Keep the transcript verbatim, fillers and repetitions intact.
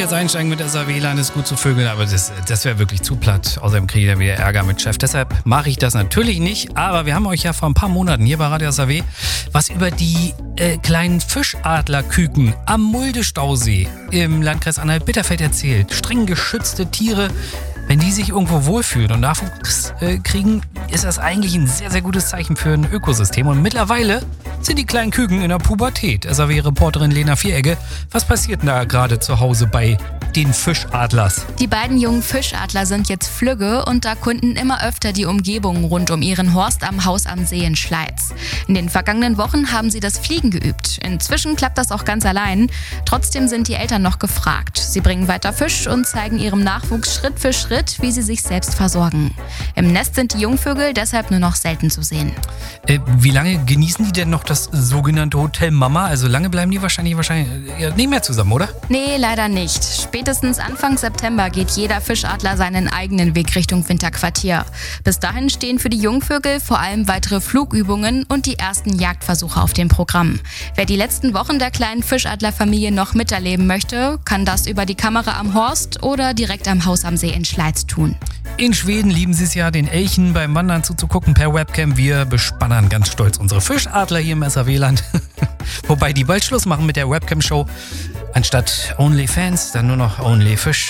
jetzt einsteigen mit S A W-Land, ist gut zu vögeln, aber das, das wäre wirklich zu platt. Außerdem kriege ich dann wieder Ärger mit Chef. Deshalb mache ich das natürlich nicht. Aber wir haben euch ja vor ein paar Monaten hier bei Radio S A W was über die äh, kleinen Fischadlerküken am Mulde-Stausee im Landkreis Anhalt-Bitterfeld erzählt. Streng geschützte Tiere. Wenn die sich irgendwo wohlfühlen und Nachwuchs äh, kriegen, ist das eigentlich ein sehr, sehr gutes Zeichen für ein Ökosystem. Und mittlerweile sind die kleinen Küken in der Pubertät. S A W-Reporterin Lena Vieregge, was passiert denn da gerade zu Hause bei den Fischadlers? Die beiden jungen Fischadler sind jetzt flügge und erkunden immer öfter die Umgebung rund um ihren Horst am Haus am See in Schleiz. In den vergangenen Wochen haben sie das Fliegen geübt. Inzwischen klappt das auch ganz allein. Trotzdem sind die Eltern noch gefragt. Sie bringen weiter Fisch und zeigen ihrem Nachwuchs Schritt für Schritt, wie sie sich selbst versorgen. Im Nest sind die Jungvögel deshalb nur noch selten zu sehen. Äh, wie lange genießen die denn noch das sogenannte Hotel Mama? Also lange bleiben die wahrscheinlich, wahrscheinlich ja, nicht mehr zusammen, oder? Nee, leider nicht. Spätestens Anfang September geht jeder Fischadler seinen eigenen Weg Richtung Winterquartier. Bis dahin stehen für die Jungvögel vor allem weitere Flugübungen und die ersten Jagdversuche auf dem Programm. Wer die letzten Wochen der kleinen Fischadlerfamilie noch miterleben möchte, kann das über die Kamera am Horst oder direkt am Haus am See in Schleiz tun. In Schweden lieben sie es ja, den Elchen beim Wandern zuzugucken per Webcam. Wir bespannen ganz stolz unsere Fischadler hier im S A W-Land. Wobei die bald Schluss machen mit der Webcam-Show. Anstatt OnlyFans, dann nur noch OnlyFish.